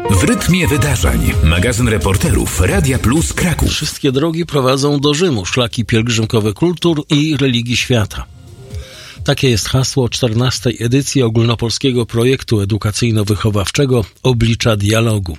W rytmie wydarzeń. Magazyn reporterów Radia Plus Kraków. Wszystkie drogi prowadzą do Rzymu. Szlaki pielgrzymkowe kultur i religii świata. Takie jest hasło 14. edycji ogólnopolskiego projektu edukacyjno-wychowawczego Oblicza Dialogu.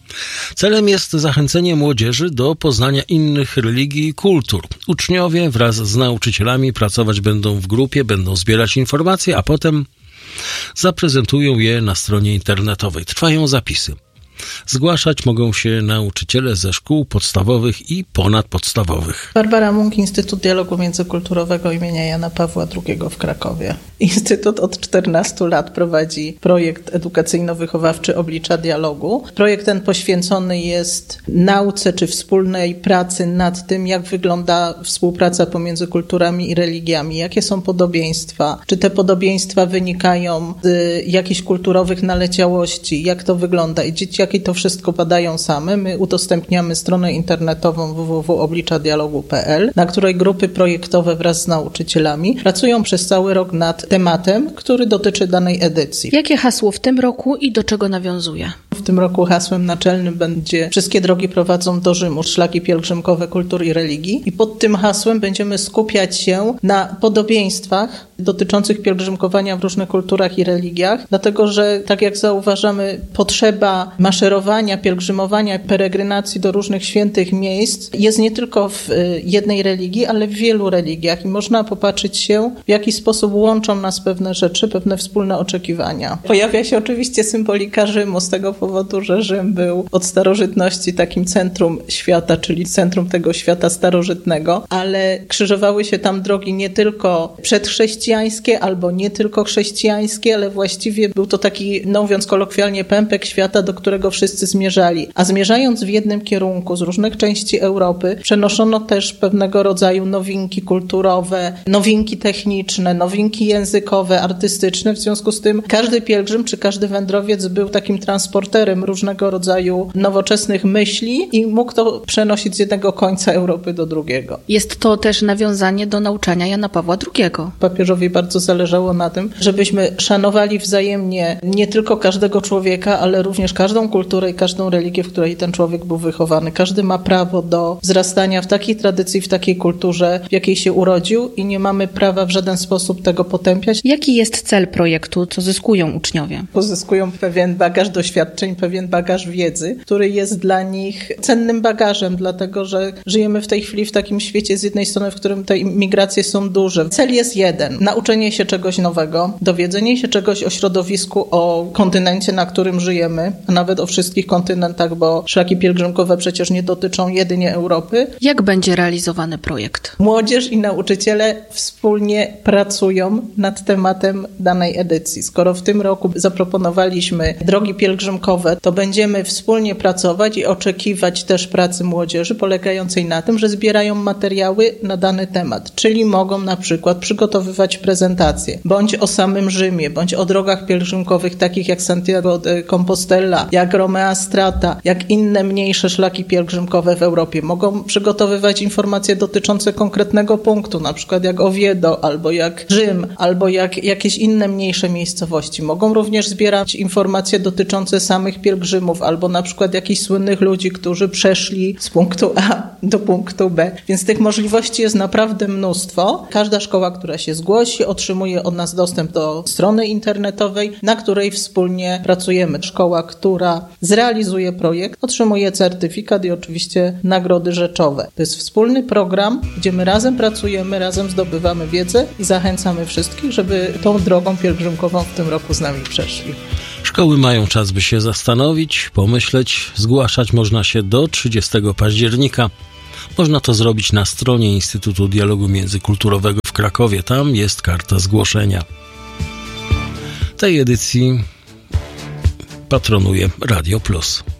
Celem jest zachęcenie młodzieży do poznania innych religii i kultur. Uczniowie wraz z nauczycielami pracować będą w grupie, będą zbierać informacje, a potem zaprezentują je na stronie internetowej. Trwają zapisy. Zgłaszać mogą się nauczyciele ze szkół podstawowych i ponadpodstawowych. Barbara Munk, Instytut Dialogu Międzykulturowego imienia Jana Pawła II w Krakowie. Instytut od 14 lat prowadzi projekt edukacyjno-wychowawczy Oblicza Dialogu. Projekt ten poświęcony jest nauce czy wspólnej pracy nad tym, jak wygląda współpraca pomiędzy kulturami i religiami, jakie są podobieństwa, czy te podobieństwa wynikają z jakichś kulturowych naleciałości, jak to wygląda i dzieciaki to wszystko badają same. My udostępniamy stronę internetową www.obliczadialogu.pl, na której grupy projektowe wraz z nauczycielami pracują przez cały rok nad tematem, który dotyczy danej edycji. Jakie hasło w tym roku i do czego nawiązuje? W tym roku hasłem naczelnym będzie Wszystkie drogi prowadzą do Rzymu, szlaki pielgrzymkowe kultur i religii. I pod tym hasłem będziemy skupiać się na podobieństwach dotyczących pielgrzymkowania w różnych kulturach i religiach, dlatego że, tak jak zauważamy, potrzeba maszerowania, pielgrzymowania, peregrinacji do różnych świętych miejsc jest nie tylko w jednej religii, ale w wielu religiach i można popatrzeć się, w jaki sposób łączą nas pewne rzeczy, pewne wspólne oczekiwania. Pojawia się oczywiście symbolika Rzymu z tego powodu, że Rzym był od starożytności takim centrum świata, czyli centrum tego świata starożytnego, ale krzyżowały się tam drogi nie tylko przedchrześcijańskie albo nie tylko chrześcijańskie, ale właściwie był to taki, mówiąc kolokwialnie, pępek świata, do którego wszyscy zmierzali. A zmierzając w jednym kierunku z różnych części Europy, przenoszono też pewnego rodzaju nowinki kulturowe, nowinki techniczne, nowinki językowe, artystyczne. W związku z tym każdy pielgrzym czy każdy wędrowiec był takim transporterem różnego rodzaju nowoczesnych myśli i mógł to przenosić z jednego końca Europy do drugiego. Jest to też nawiązanie do nauczania Jana Pawła II. Papieżowi bardzo zależało na tym, żebyśmy szanowali wzajemnie nie tylko każdego człowieka, ale również każdą kulturę i każdą religię, w której ten człowiek był wychowany. Każdy ma prawo do wzrastania w takiej tradycji, w takiej kulturze, w jakiej się urodził i nie mamy prawa w żaden sposób tego potępiać. Jaki jest cel projektu? Co zyskują uczniowie? Pozyskują pewien bagaż doświadczeń, pewien bagaż wiedzy, który jest dla nich cennym bagażem, dlatego że żyjemy w tej chwili w takim świecie z jednej strony, w którym te migracje są duże. Cel jest jeden. Nauczenie się czegoś nowego, dowiedzenie się czegoś o środowisku, o kontynencie, na którym żyjemy, a nawet o wszystkich kontynentach, bo szlaki pielgrzymkowe przecież nie dotyczą jedynie Europy. Jak będzie realizowany projekt? Młodzież i nauczyciele wspólnie pracują nad tematem danej edycji. Skoro w tym roku zaproponowaliśmy drogi pielgrzymkowe, to będziemy wspólnie pracować i oczekiwać też pracy młodzieży polegającej na tym, że zbierają materiały na dany temat, czyli mogą na przykład przygotowywać prezentacje, bądź o samym Rzymie, bądź o drogach pielgrzymkowych takich jak Santiago de Compostela, jak Romea Strata, jak inne mniejsze szlaki pielgrzymkowe w Europie. Mogą przygotowywać informacje dotyczące konkretnego punktu, na przykład jak Oviedo, albo jak Rzym, albo jak jakieś inne mniejsze miejscowości. Mogą również zbierać informacje dotyczące samych pielgrzymów, albo na przykład jakichś słynnych ludzi, którzy przeszli z punktu A do punktu B. Więc tych możliwości jest naprawdę mnóstwo. Każda szkoła, która się zgłosi, otrzymuje od nas dostęp do strony internetowej, na której wspólnie pracujemy. Szkoła, która zrealizuje projekt, otrzymuje certyfikat i oczywiście nagrody rzeczowe. To jest wspólny program, gdzie my razem pracujemy, razem zdobywamy wiedzę i zachęcamy wszystkich, żeby tą drogą pielgrzymkową w tym roku z nami przeszli. Szkoły mają czas, by się zastanowić, pomyśleć. Zgłaszać można się do 30 października. Można to zrobić na stronie Instytutu Dialogu Międzykulturowego w Krakowie. Tam jest karta zgłoszenia. Tej edycji patronuje Radio Plus.